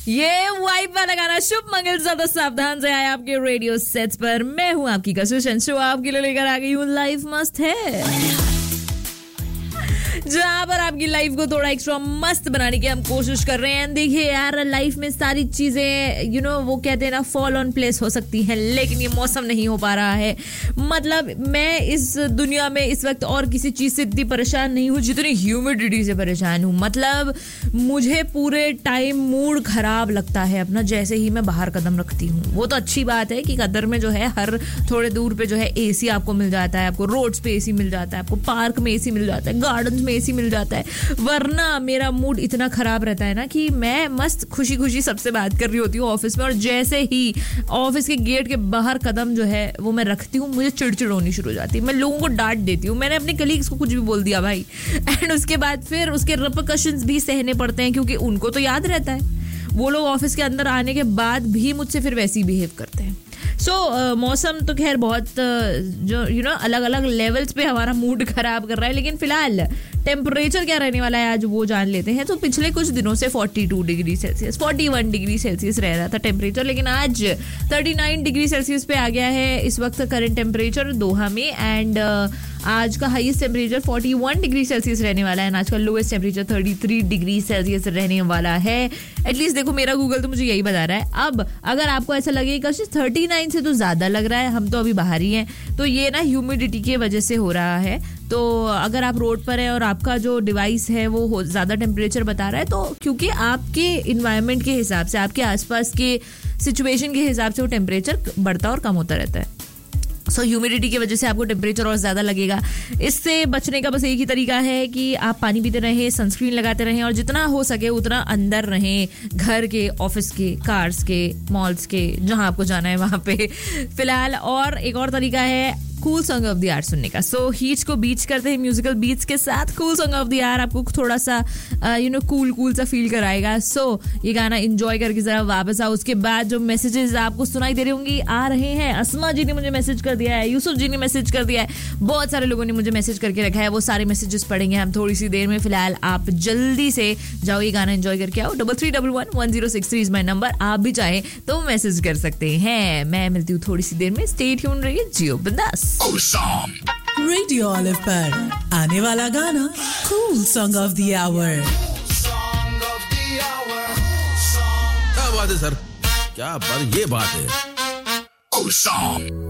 ये वाइब वाला गाना शुभ मंगल ज्यादा सावधान से आया आपके रेडियो सेट्स पर। मैं हूं आपकी कशिश अंशु, आपके लिए लेकर आ गई हूं लाइफ मस्त है, जहां पर आपकी लाइफ को थोड़ा एक्स्ट्रा मस्त बनाने की हम कोशिश कर रहे हैं। देखिए यार, लाइफ में सारी चीजें वो कहते हैं ना, फॉल ऑन प्लेस हो सकती हैं, लेकिन ये मौसम नहीं हो पा रहा है। मतलब मैं इस दुनिया में इस वक्त और किसी चीज से इतनी परेशान नहीं हूँ जितनी ह्यूमिडिटी से परेशान हूँ। मतलब मुझे पूरे टाइम मूड खराब लगता है अपना जैसे ही मैं बाहर कदम रखती हूँ। वो तो अच्छी बात है कि कतर में जो है हर थोड़े दूर पे जो है एसी आपको मिल जाता है, आपको रोड्स पे एसी मिल जाता है, आपको पार्क में एसी मिल जाता है, गार्डन में एसी मिल जाता है। वरना मेरा मूड इतना खराब रहता है ना कि मैं मस्त खुशी खुशी सबसे बात कर रही होती हूँ ऑफिस में, और जैसे ही ऑफिस के गेट के बाहर कदम जो है वो मैं रखती हूँ, मुझे चिड़चिड़ होनी शुरू हो जाती है। मैं लोगों को डांट देती हूँ, मैंने अपने कलीग्स को कुछ भी बोल दिया भाई, एंड उसके बाद फिर उसके रिपरकशंस भी सहने पड़ते हैं, क्योंकि उनको तो याद रहता है। वो लोग ऑफिस के अंदर आने के बाद भी मुझसे फिर वैसे ही बिहेव करते हैं। मौसम तो खैर बहुत जो अलग अलग लेवल्स पे हमारा मूड खराब कर रहा है, लेकिन फिलहाल टेम्परेचर क्या रहने वाला है आज वो जान लेते हैं। तो पिछले कुछ दिनों से 42 डिग्री सेल्सियस 41 डिग्री सेल्सियस रह रहा था टेम्परेचर, लेकिन आज 39 डिग्री सेल्सियस पे आ गया है इस वक्त करंट टेम्परेचर दोहा में। एंड आज का हाईएस्ट टेम्परेचर 41 डिग्री सेल्सियस रहने वाला है, आज का लोएस्ट टेम्परेचर 33 डिग्री सेल्सियस रहने वाला है। एटलीस्ट देखो, मेरा गूगल तो मुझे यही बता रहा है। अब अगर आपको ऐसा लगे कि 39 से तो ज्यादा लग रहा है, हम तो अभी बाहर ही हैं, तो ये ना ह्यूमिडिटी की वजह से हो रहा है। तो अगर आप रोड पर है और आपका जो डिवाइस है वो ज्यादा टेम्परेचर बता रहा है, तो क्योंकि आपके इन्वायरमेंट के हिसाब से, आपके आसपास के सिचुएशन के हिसाब से वो टेम्परेचर बढ़ता और कम होता रहता है। ह्यूमिडिटी की वजह से आपको टेम्परेचर और ज्यादा लगेगा। इससे बचने का बस एक ही तरीका है कि आप पानी पीते रहें, सनस्क्रीन लगाते रहें, और जितना हो सके उतना अंदर रहें, घर के, ऑफिस के, कार्स के, मॉल्स के, जहां आपको जाना है वहां पे फिलहाल। और एक और तरीका है cool song of the our सुनने का। हीट को बीच करते हैं म्यूजिकल बीट्स के साथ। Cool song of the our आपको थोड़ा सा कूल सा फील कराएगा। ये गाना एंजॉय करके जरा वापस आओ। उसके बाद जो मैसेजेस आपको सुनाई दे रही होंगी आ रहे हैं। असमा जी ने मुझे मैसेज कर दिया है, यूसुफ जी ने मैसेज कर दिया है, बहुत सारे लोगों ने मुझे मैसेज करके रखा है। वो सारे मैसेजेस पढ़ेंगे हम थोड़ी सी देर में। फिलहाल आप जल्दी से जाओ, ये गाना एंजॉय करके आओ। 33111063 इज माई नंबर। आप भी चाहें तो मैसेज कर सकते हैं। मैं मिलती हूँ थोड़ी सी देर में। स्टे ट्यून्ड रहिए, जियो बिंदास। रेडियो ऑलिव पर आने वाला गाना cool song of the our. क्या बात है सर, क्या बात, ये बात है।